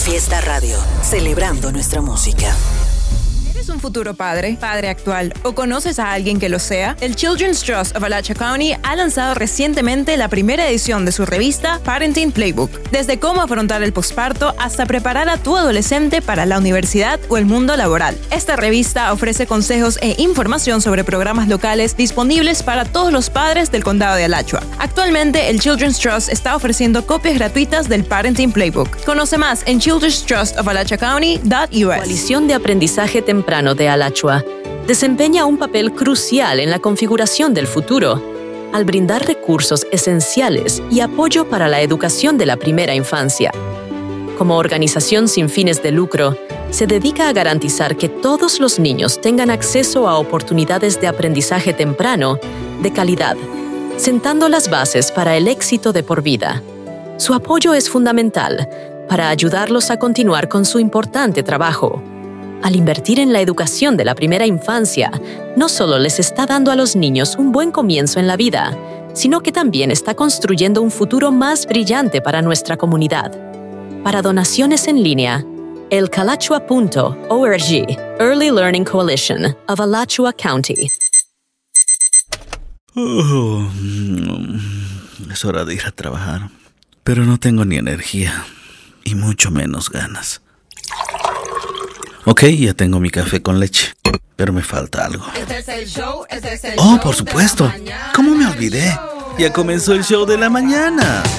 Fiesta Radio, celebrando nuestra música. ¿Eres un futuro padre, padre actual o conoces a alguien que lo sea? El Children's Trust of Alachua County ha lanzado recientemente la primera edición de su revista Parenting Playbook. Desde cómo afrontar el posparto hasta preparar a tu adolescente para la universidad o el mundo laboral. Esta revista ofrece consejos e información sobre programas locales disponibles para todos los padres del condado de Alachua. Actualmente, el Children's Trust está ofreciendo copias gratuitas del Parenting Playbook. Conoce más en childrenstrustofalatchacounty.us. Coalición de Aprendizaje Temprano de Alachua desempeña un papel crucial en la configuración del futuro, al brindar recursos esenciales y apoyo para la educación de la primera infancia. Como organización sin fines de lucro, se dedica a garantizar que todos los niños tengan acceso a oportunidades de aprendizaje temprano de calidad, sentando las bases para el éxito de por vida. Su apoyo es fundamental para ayudarlos a continuar con su importante trabajo. Al invertir en la educación de la primera infancia, no solo les está dando a los niños un buen comienzo en la vida, sino que también está construyendo un futuro más brillante para nuestra comunidad. Para donaciones en línea, el calachua.org, Early Learning Coalition of Alachua County. Es hora de ir a trabajar, pero no tengo ni energía y mucho menos ganas. Ok, ya tengo mi café con leche, pero me falta algo. Oh, por supuesto. ¿Cómo me olvidé? Ya comenzó el show de la mañana.